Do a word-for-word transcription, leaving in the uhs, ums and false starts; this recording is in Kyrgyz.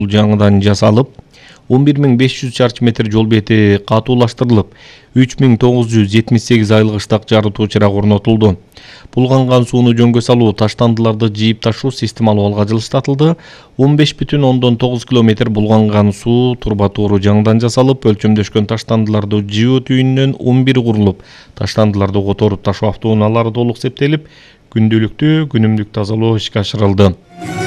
жаңыдан жасалып, он бир миң беш жүз чарчы метр жол бети катуулаштырылып, үч миң тогуз жүз жетимиш сегиз айылгычтык жарытуу чырагы орнотулду. Булганган сууну жөнгө салуу, таштандыларды жийип ташуу системалуу алга жылыштатылды. он беш бүтүн ондон тогуз километр булганган суу турбатууру жаңыдан жасалып, өлчөмдөшкөн таштандыларды жөө түйүнүнөн он бир курулуп, таштандыларды которуп ташуу автоунаалары толук септелип, күндүлүктүү күнүмдүк тазалоо ишке ашырылды.